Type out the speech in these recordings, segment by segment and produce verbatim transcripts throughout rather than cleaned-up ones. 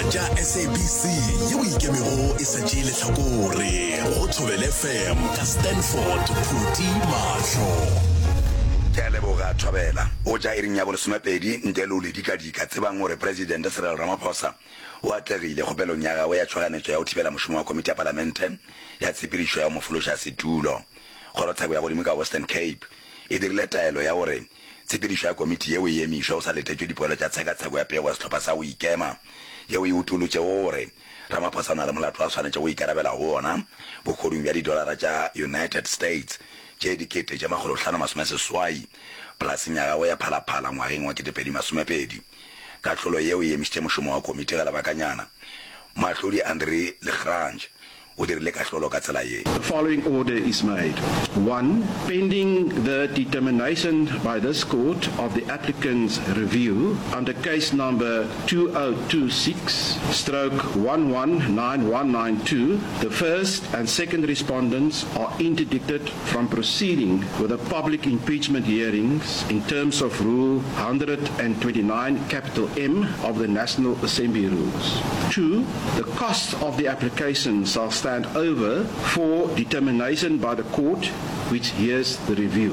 ja S A B C yo ikemego e sa tšeele tlhakore go Thobela F M ka Stanford Phuti Mahlo. Ke a leboga Thobela o ja iring ya bolesomepedi ntle le o le dikadika tsebang gore President Cyril Ramaphosa o atlegile kgopelong ya gagwe ya tshwaganetso ya go thibela mošomo wa komiti ya palamente ya tshepedišo ya mofološa setulo kgorotsheko ya godimo ka Western Cape e dirile taelo ya gore tshepedišo ya komiti yeo e emišwa o sa letetšwe dipoelo tša tshekatsheko ya pego ya setlhopha sa go ikema yeo e utolotše gore Ramaphosa o na le molato a tshwanetše go ikarabela go ona bokgoding bja didolara tša United States tše dikete tša makgolo hlano masome seswai polaseng ya gagwe ya phalaphala ngwageng wa ketepedi masomepedi kahlolo yeo e emišitše mošomo wa komiti ga labakanyana Mahlodi Andre Legrange o dirile kahlolo ka tsela ye. The following order is made. One, pending the determination by this court of the applicant's review under case number two thousand twenty-six stroke one one nine one nine two, the first and second respondents are interdicted from proceeding with the public impeachment hearings in terms of Rule one twenty-nine capital M of the National Assembly Rules. Two, the cost of the application shall stand over for determination by the court which hears the review.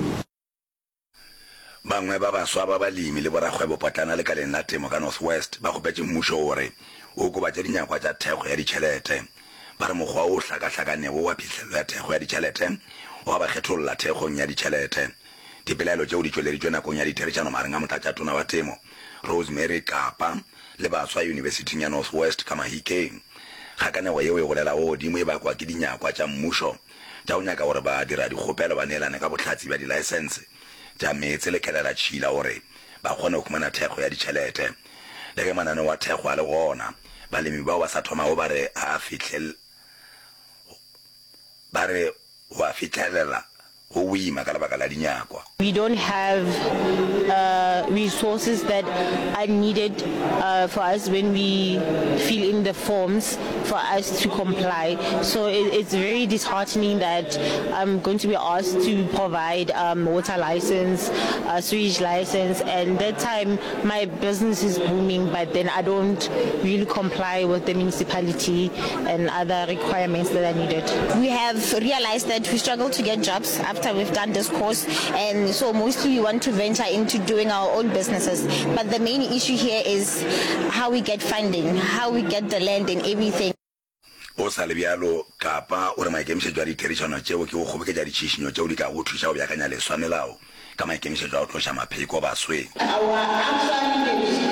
Bangwe ba baswa ba balemi le borakgwebo potlana le kaleng la temo ka Northwest ba gopetse mmušo gore o kobatša dinyakwa tša thekgo ya ditšhelete ba re mokgwa o hlakahlakanego wa phihlelo ya thekgo ya ditšhelete wa ba kgetholola thekgong ya ditšhelete dipelaelo tšeo di tšweleditšwe nakong ya ditherišano mareng a motlatšatona wa temo Rosemary Kapa le baswa yunibesithing ya Northwest ka Mahikeng ga kanego yeo e golela godimo e bakwa ke dinyakwa tša mmušo tša go nyaka gore ba dira dikgopelo ba neelane ka bohlatsi ba dilaesense tša meetse le kelela tšhila gore ba kgone go khumana thekgo ya ditšhelete le ge manane wa thekgo a le gona balemi bao ba sa thomago ba re a fitlhel ba re wa fitlhelela go boima ka lebaka la dinyakwa. We don't have uh, resources that are needed uh, for us when we fill in the forms for us to comply. So it, it's very disheartening that I'm going to be asked to provide um, water license, uh, sewage license, and that time my business is booming, but then I don't really comply with the municipality and other requirements that are needed. We have realized that we struggle to get jobs after we've done this course, and so mostly we want to venture into doing our own businesses, but the main issue here is how we get funding, how we get the land and everything. O sa le bjalo Kapa o re maikemišetšo a ditherišano tšeo ke go kgoboketša ditšhišinyo tšeo di ka go thuša go beakanya leswanelao ka maikemišetšo a go tloša mapheko basweng. Our answer